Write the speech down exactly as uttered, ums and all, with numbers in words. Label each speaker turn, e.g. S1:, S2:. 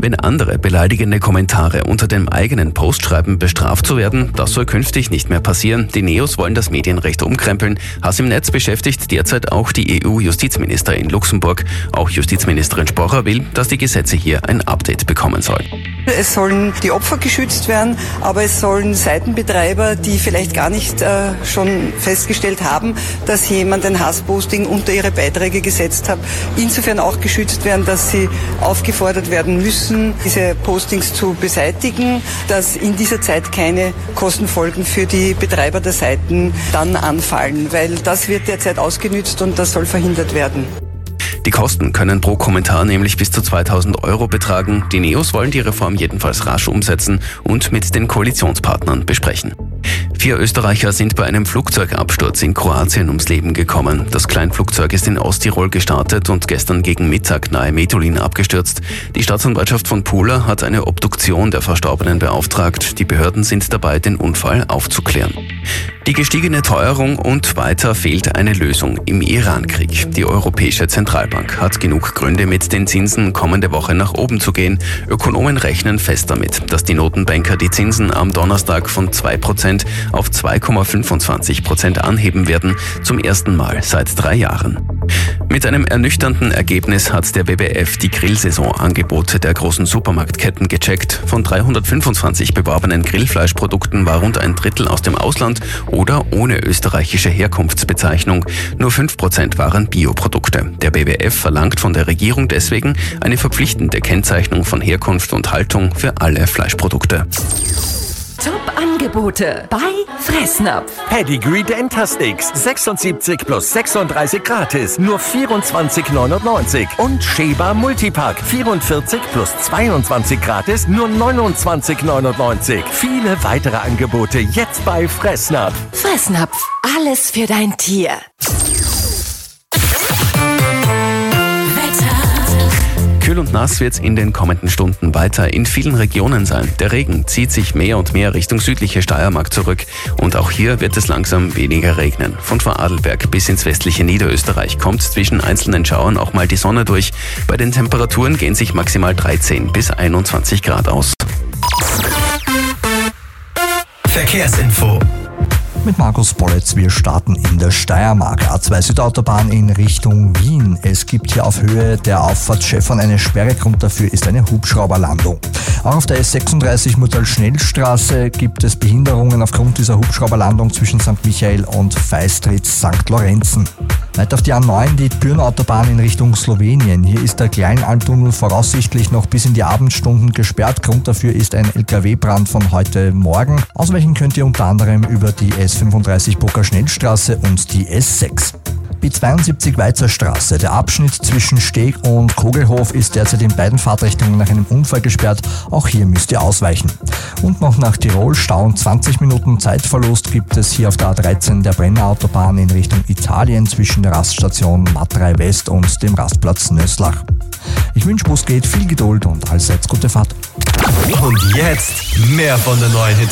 S1: Wenn andere beleidigende Kommentare unter dem eigenen Post schreiben, bestraft zu werden, das soll künftig nicht mehr passieren. Die Neos wollen das Medienrecht umkrempeln. Hass im Netz beschäftigt derzeit auch die E U-Justizminister in Luxemburg. Auch Justizministerin Sporrer will, dass die Gesetze hier ein Update bekommen sollen.
S2: Es sollen die Opfer geschützt werden, aber es sollen Seitenbetreiber, die vielleicht gar nicht äh, schon festgestellt haben, dass jemand ein Hassposting unter ihre Beiträge gesetzt hat, insofern auch geschützt werden, dass sie aufgefordert werden müssen, diese Postings zu beseitigen, dass in dieser Zeit keine Kostenfolgen für die Betreiber der Seiten dann anfallen, weil das wird derzeit ausgenützt und das soll verhindert werden.
S1: Die Kosten können pro Kommentar nämlich bis zu zweitausend Euro betragen. Die Neos wollen die Reform jedenfalls rasch umsetzen und mit den Koalitionspartnern besprechen. Vier Österreicher sind bei einem Flugzeugabsturz in Kroatien ums Leben gekommen. Das Kleinflugzeug ist in Osttirol gestartet und gestern gegen Mittag nahe Medulin abgestürzt. Die Staatsanwaltschaft von Pula hat eine Obduktion der Verstorbenen beauftragt. Die Behörden sind dabei, den Unfall aufzuklären. Die gestiegene Teuerung und weiter fehlt eine Lösung im Iran-Krieg. Die Europäische Zentralbank hat genug Gründe, mit den Zinsen kommende Woche nach oben zu gehen. Ökonomen rechnen fest damit, dass die Notenbanker die Zinsen am Donnerstag von zwei Prozent auf zwei Komma fünfundzwanzig Prozent anheben werden, zum ersten Mal seit drei Jahren. Mit einem ernüchternden Ergebnis hat der W W F die Grillsaisonangebote der großen Supermarktketten gecheckt. Von dreihundertfünfundzwanzig beworbenen Grillfleischprodukten war rund ein Drittel aus dem Ausland oder ohne österreichische Herkunftsbezeichnung. Nur fünf Prozent waren Bioprodukte. Der W W F verlangt von der Regierung deswegen eine verpflichtende Kennzeichnung von Herkunft und Haltung für alle Fleischprodukte.
S3: Top-Angebote bei Fressnapf.
S4: Pedigree Dentastix, sechsundsiebzig plus sechsunddreißig gratis, nur vierundzwanzig neunundneunzig. Und Sheba Multipack, vierundvierzig plus zweiundzwanzig gratis, nur neunundzwanzig neunundneunzig. Viele weitere Angebote jetzt bei Fressnapf.
S3: Fressnapf, alles für dein Tier.
S1: Kühl und nass wird es in den kommenden Stunden weiter in vielen Regionen sein. Der Regen zieht sich mehr und mehr Richtung südliche Steiermark zurück und auch hier wird es langsam weniger regnen. Von Vorarlberg bis ins westliche Niederösterreich kommt zwischen einzelnen Schauern auch mal die Sonne durch. Bei den Temperaturen gehen sich maximal dreizehn bis einundzwanzig Grad aus.
S5: Verkehrsinfo
S6: mit Markus Bolletz. Wir starten in der Steiermark. A zwei Südautobahn in Richtung Wien. Es gibt hier auf Höhe der Auffahrt Schäffern eine Sperre. Grund dafür ist eine Hubschrauberlandung. Auch auf der S sechsunddreißig Murtal-Schnellstraße gibt es Behinderungen aufgrund dieser Hubschrauberlandung zwischen Sankt Michael und Feistritz Sankt Lorenzen. Weiter auf die A neun, die Thürnautobahn in Richtung Slowenien. Hier ist der Kleinalmtunnel voraussichtlich noch bis in die Abendstunden gesperrt. Grund dafür ist ein L K W-Brand von heute Morgen. Ausweichen könnt ihr unter anderem über die S fünfunddreißig Brucker Schnellstraße und die S sechs. B zweiundsiebzig Weizer Straße. Der Abschnitt zwischen Steg und Kogelhof ist derzeit in beiden Fahrtrichtungen nach einem Unfall gesperrt. Auch hier müsst ihr ausweichen. Und noch nach Tirol, Stau und zwanzig Minuten Zeitverlust gibt es hier auf der A dreizehn der Brennerautobahn in Richtung Italien zwischen der Raststation Matrei West und dem Rastplatz Nöslach. Ich wünsche, wo es geht, viel Geduld und allseits gute Fahrt.
S5: Und jetzt mehr von der neuen Hit